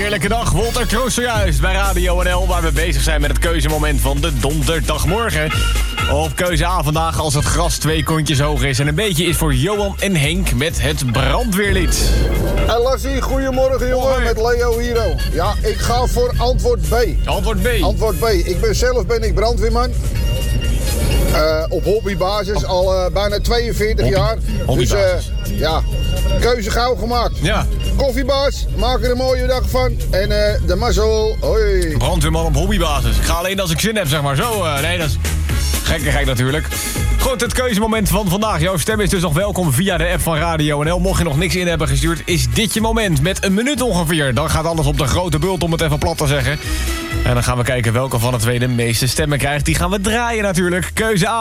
heerlijke dag. Walter Kroos zojuist bij Radio NL, waar we bezig zijn met het keuzemoment van de donderdagmorgen. Op keuze A vandaag als het gras 2 kontjes hoog is en een beetje is voor Johan en Henk met het brandweerlied. Hey Lassie, goedemorgen jongen, met Leo hier. Ja, ik ga voor antwoord B. Antwoord B. Antwoord B. Ben ik brandweerman. Op hobbybasis al bijna 42 jaar. Hobbybasis. Dus ja, keuze gauw gemaakt. Ja. Koffiebaas, maak er een mooie dag van. En de mazzel, hoi. Brandweerman op hobbybasis. Ik ga alleen als ik zin heb, zeg maar. Zo, nee, dat is gekkigheid natuurlijk. Goed, het keuzemoment van vandaag. Jouw stem is dus nog welkom via de app van Radio NL. Mocht je nog niks in hebben gestuurd, is dit je moment. Met een minuut ongeveer. Dan gaat alles op de grote bult, om het even plat te zeggen. En dan gaan we kijken welke van de twee de meeste stemmen krijgt. Die gaan we draaien natuurlijk. Keuze A.